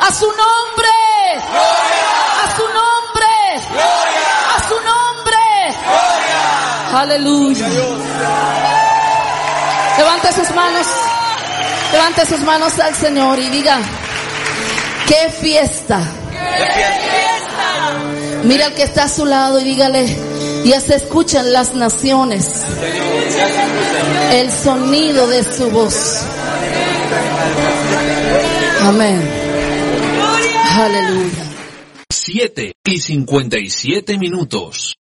A su nombre. ¡Gloria! A su nombre. ¡Gloria! A su nombre. ¡Gloria! Aleluya. Levante sus manos. Levante sus manos al Señor y diga: ¡qué fiesta! ¡Qué fiesta! Mira al que está a su lado y dígale: ya se escuchan las naciones, el sonido de su voz. Amén. Aleluya. 7:57.